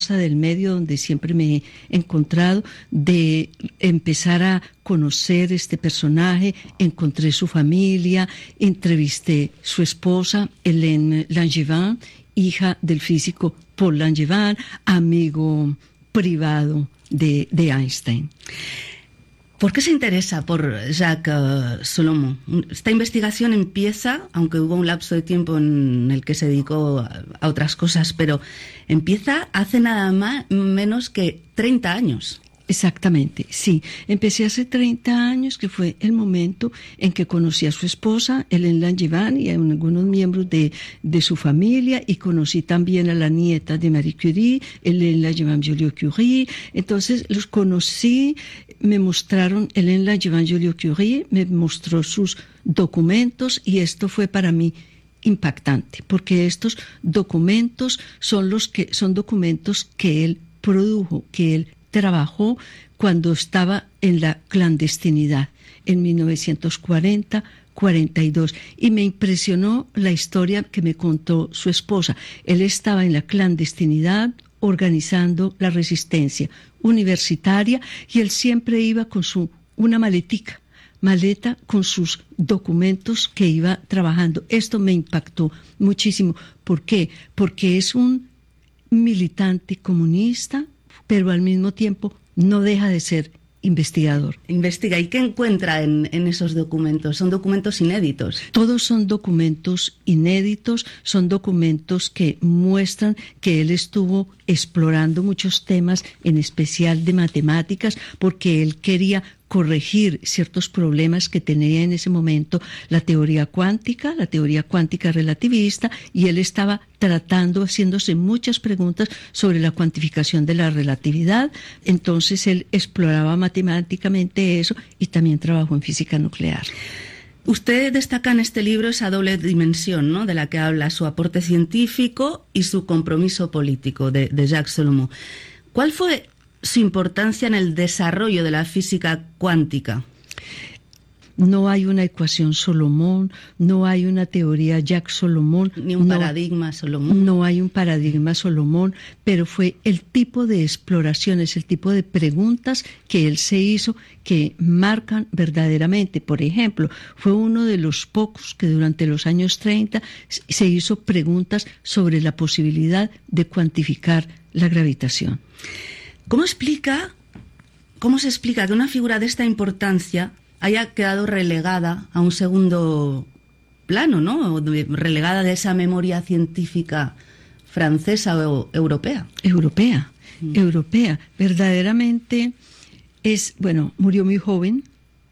Rosa del Medio, donde siempre me he encontrado, de empezar a conocer este personaje, encontré su familia, entrevisté su esposa, Hélène Langevin, hija del físico Paul Langevin, amigo privado de Einstein. ¿Por qué se interesa por Jacques Solomon? Esta investigación empieza, aunque hubo un lapso de tiempo en el que se dedicó a otras cosas, pero empieza hace nada más, menos que 30 años. Exactamente, sí. Empecé hace 30 años, que fue el momento en que conocí a su esposa, Hélène Langevin, y a algunos miembros de su familia, y conocí también a la nieta de Marie Curie, Hélène Langevin-Joliot-Curie. Entonces los conocí, me mostraron, Hélène Langevin-Joliot-Curie me mostró sus documentos, y esto fue para mí impactante, porque estos documentos son documentos que él produjo, que él trabajó cuando estaba en la clandestinidad en 1940-42, y me impresionó la historia que me contó su esposa. Él estaba en la clandestinidad organizando la resistencia universitaria, y él siempre iba con una maleta con sus documentos que iba trabajando. Esto me impactó muchísimo. ¿Por qué? Porque es un militante comunista, pero al mismo tiempo no deja de ser investigador. Investiga. ¿Y qué encuentra en esos documentos? Son documentos inéditos. Todos son documentos inéditos, son documentos que muestran que él estuvo explorando muchos temas, en especial de matemáticas, porque él quería corregir ciertos problemas que tenía en ese momento la teoría cuántica relativista, y él estaba haciéndose muchas preguntas sobre la cuantificación de la relatividad. Entonces él exploraba matemáticamente eso, y también trabajó en física nuclear. Usted destaca en este libro esa doble dimensión, ¿no?, de la que habla, su aporte científico y su compromiso político de Jacques Solomon. ¿Cuál fue su importancia en el desarrollo de la física cuántica? No hay una ecuación Solomon, no hay una teoría Jacques Solomon. Ni un paradigma Solomon. No hay un paradigma Solomon, pero fue el tipo de exploraciones, el tipo de preguntas que él se hizo que marcan verdaderamente. Por ejemplo, fue uno de los pocos que durante los años 30 se hizo preguntas sobre la posibilidad de cuantificar la gravitación. ¿Cómo se explica que una figura de esta importancia haya quedado relegada a un segundo plano, ¿no?, relegada de esa memoria científica francesa o europea? Europea. Verdaderamente murió muy joven.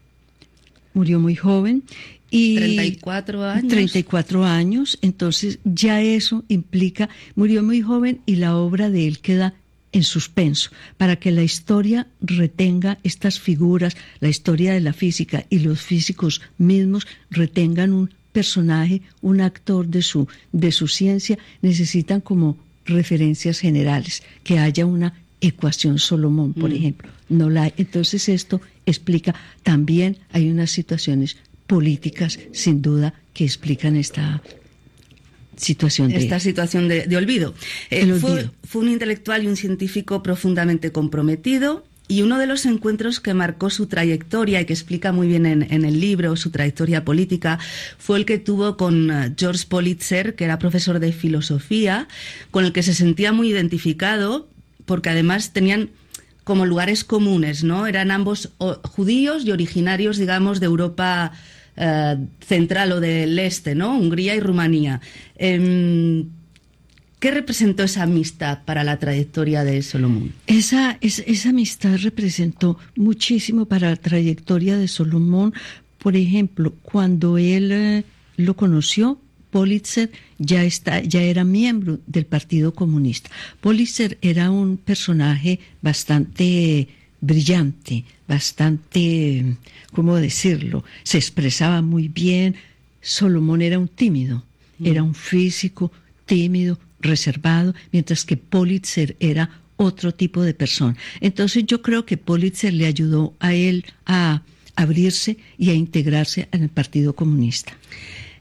Y 34 años, entonces ya eso implica, murió muy joven, y la obra de él queda en suspenso, para que la historia retenga estas figuras, la historia de la física y los físicos mismos retengan un personaje, un actor de su ciencia. Necesitan como referencias generales, que haya una ecuación Solomon, por ejemplo. No la hay. Entonces esto explica, también hay unas situaciones políticas, sin duda, que explican esta situación de olvido. Fue un intelectual y un científico profundamente comprometido, y uno de los encuentros que marcó su trayectoria y que explica muy bien en el libro su trayectoria política fue el que tuvo con George Politzer, que era profesor de filosofía, con el que se sentía muy identificado, porque además tenían como lugares comunes, ¿no? Eran ambos judíos y originarios, digamos, de Europa central o del este, ¿no?, Hungría y Rumanía. ¿Qué representó esa amistad para la trayectoria de Solomon? Esa amistad representó muchísimo para la trayectoria de Solomon. Por ejemplo, cuando él lo conoció, Politzer ya era miembro del Partido Comunista. Politzer era un personaje bastante brillante, bastante, ¿cómo decirlo?, se expresaba muy bien. Solomon era un tímido, era un físico tímido, reservado, mientras que Politzer era otro tipo de persona. Entonces yo creo que Politzer le ayudó a él a abrirse y a integrarse en el Partido Comunista.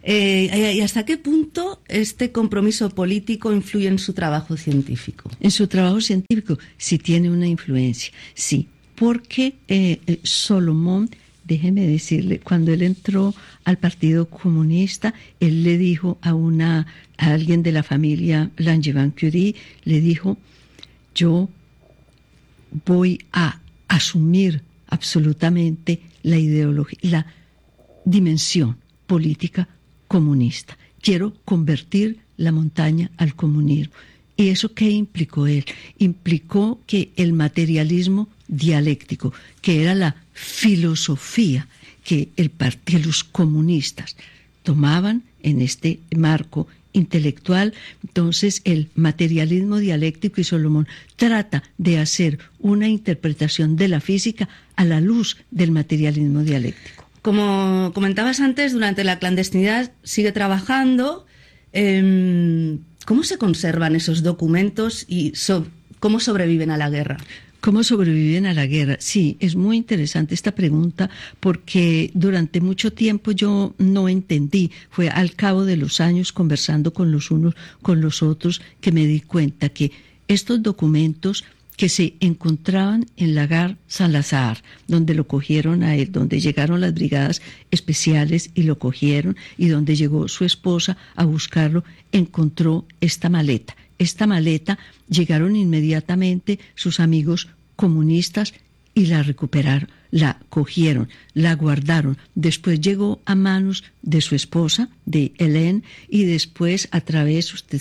¿Y hasta qué punto este compromiso político influye en su trabajo científico? En su trabajo científico sí tiene una influencia, sí, porque Solomon, déjeme decirle, cuando él entró al Partido Comunista, él le dijo a alguien de la familia Langevin-Curie, le dijo: yo voy a asumir absolutamente la ideología, la dimensión política comunista. Quiero convertir la montaña al comunismo. ¿Y eso qué implicó él? Implicó que el materialismo dialéctico, que era la filosofía que los comunistas tomaban en este marco intelectual, entonces el materialismo dialéctico, y Solomon trata de hacer una interpretación de la física a la luz del materialismo dialéctico. Como comentabas antes, durante la clandestinidad sigue trabajando. ¿Cómo se conservan esos documentos y cómo sobreviven a la guerra? ¿Cómo sobreviven a la guerra? Sí, es muy interesante esta pregunta porque durante mucho tiempo yo no entendí. Fue al cabo de los años, conversando con los unos con los otros, que me di cuenta que estos documentos que se encontraban en Lagar Salazar, donde lo cogieron a él, donde llegaron las brigadas especiales y lo cogieron, y donde llegó su esposa a buscarlo, encontró esta maleta. Esta maleta, llegaron inmediatamente sus amigos comunistas y la recuperaron, la cogieron, la guardaron. Después llegó a manos de su esposa, de Hélène, y después a través, tú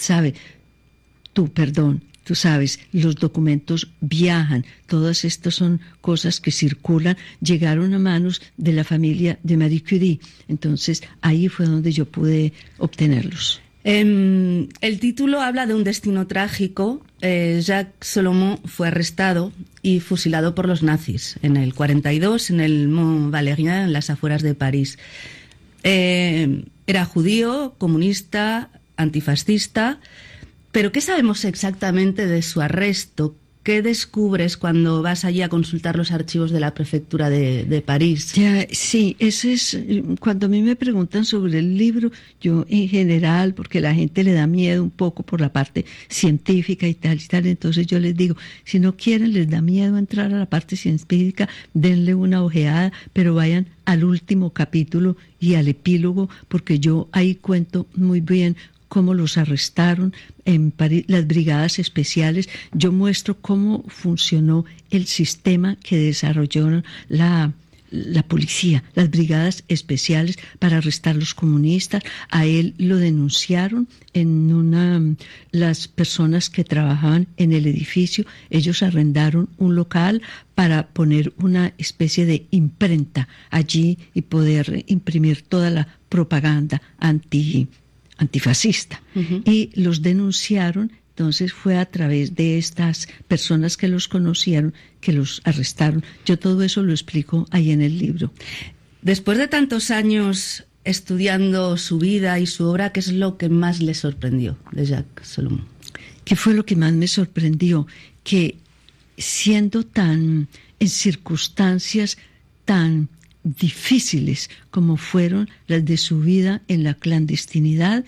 sabes, los documentos viajan, todas estas son cosas que circulan, llegaron a manos de la familia de Marie Curie. Entonces ahí fue donde yo pude obtenerlos. El título habla de un destino trágico. Jacques Solomon fue arrestado y fusilado por los nazis en el 42 en el Mont Valérien, en las afueras de París. Era judío, comunista, antifascista. Pero ¿qué sabemos exactamente de su arresto? ¿Qué descubres cuando vas allí a consultar los archivos de la prefectura de París? Sí, ese es, cuando a mí me preguntan sobre el libro, yo en general, porque la gente le da miedo un poco por la parte científica y tal, entonces yo les digo, si no quieren, les da miedo entrar a la parte científica, denle una ojeada, pero vayan al último capítulo y al epílogo, porque yo ahí cuento muy bien cómo los arrestaron en París, las brigadas especiales. Yo muestro cómo funcionó el sistema que desarrolló la policía, las brigadas especiales para arrestar los comunistas. A él lo denunciaron las personas que trabajaban en el edificio. Ellos arrendaron un local para poner una especie de imprenta allí y poder imprimir toda la propaganda antifascista. Uh-huh. Y los denunciaron. Entonces fue a través de estas personas que los conocieron que los arrestaron. Yo todo eso lo explico ahí en el libro. Después de tantos años estudiando su vida y su obra, ¿qué es lo que más le sorprendió de Jacques Solomon? ¿Qué fue lo que más me sorprendió? Que siendo en circunstancias tan difíciles como fueron las de su vida en la clandestinidad,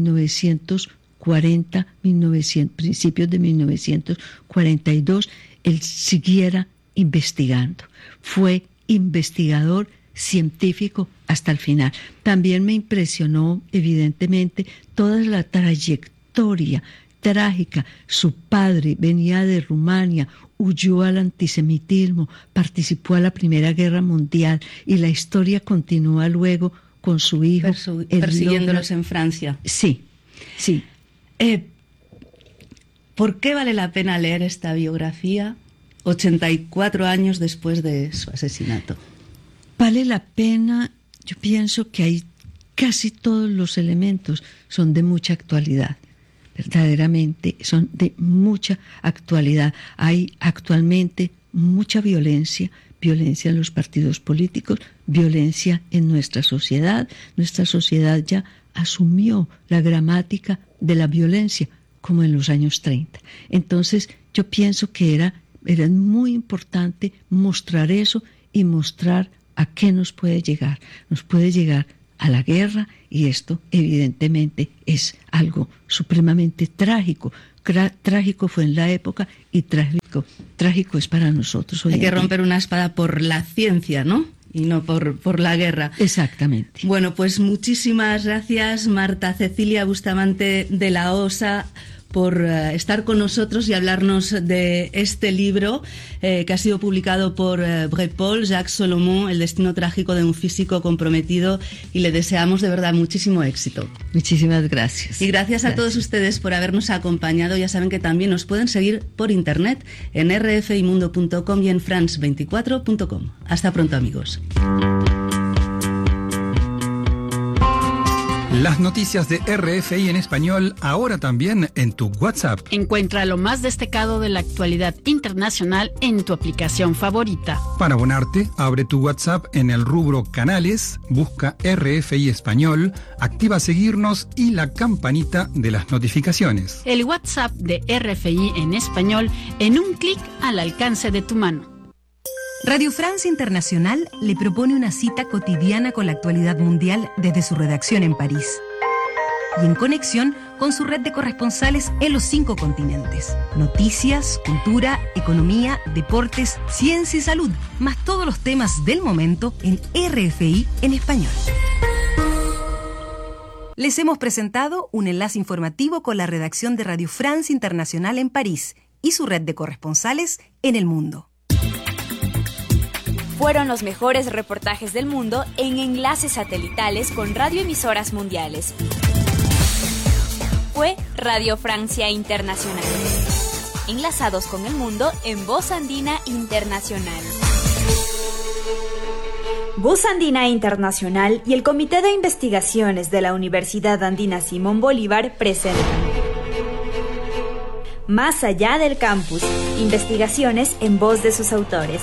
1940, principios de 1942, él siguiera investigando. Fue investigador científico hasta el final. También me impresionó, evidentemente, toda la trayectoria trágica. Su padre venía de Rumania, huyó al antisemitismo, participó a la Primera Guerra Mundial y la historia continúa luego con su hijo. Persiguiéndolos en Francia. Sí, sí. ¿Por qué vale la pena leer esta biografía 84 años después de su asesinato? Vale la pena, yo pienso que hay casi todos los elementos son de mucha actualidad. Verdaderamente son de mucha actualidad. Hay actualmente mucha violencia en los partidos políticos, violencia en nuestra sociedad. Nuestra sociedad ya asumió la gramática de la violencia como en los años 30. Entonces yo pienso que era muy importante mostrar eso y mostrar a qué nos puede llegar. Nos puede llegar a la guerra, y esto evidentemente es algo supremamente trágico. Trágico fue en la época y trágico es para nosotros hoy. Hay que romper una espada por la ciencia, ¿no? Y no por la guerra. Exactamente. Bueno, pues muchísimas gracias, Marta Cecilia Bustamante de la OSA, por estar con nosotros y hablarnos de este libro que ha sido publicado por Brepols, Jacques Solomon, El destino trágico de un físico comprometido, y le deseamos de verdad muchísimo éxito. Muchísimas gracias. Y gracias a todos ustedes por habernos acompañado. Ya saben que también nos pueden seguir por internet en rfimundo.com y en france24.com. Hasta pronto, amigos. Las noticias de RFI en español ahora también en tu WhatsApp. Encuentra lo más destacado de la actualidad internacional en tu aplicación favorita. Para abonarte, abre tu WhatsApp en el rubro Canales, busca RFI Español, activa seguirnos y la campanita de las notificaciones. El WhatsApp de RFI en español en un clic al alcance de tu mano. Radio France Internacional le propone una cita cotidiana con la actualidad mundial desde su redacción en París y en conexión con su red de corresponsales en los 5 continentes. Noticias, cultura, economía, deportes, ciencia y salud, más todos los temas del momento en RFI en español. Les hemos presentado un enlace informativo con la redacción de Radio France Internacional en París y su red de corresponsales en el mundo. Fueron los mejores reportajes del mundo en enlaces satelitales con radioemisoras mundiales. Fue Radio Francia Internacional. Enlazados con el mundo en Voz Andina Internacional. Voz Andina Internacional y el Comité de Investigaciones de la Universidad Andina Simón Bolívar presentan Más allá del campus, investigaciones en voz de sus autores.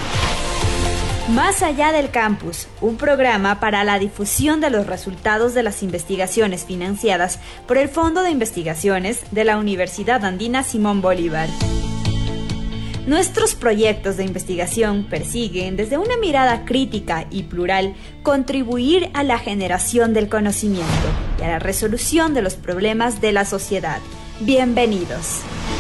Más allá del campus, un programa para la difusión de los resultados de las investigaciones financiadas por el Fondo de Investigaciones de la Universidad Andina Simón Bolívar. Nuestros proyectos de investigación persiguen, desde una mirada crítica y plural, contribuir a la generación del conocimiento y a la resolución de los problemas de la sociedad. Bienvenidos.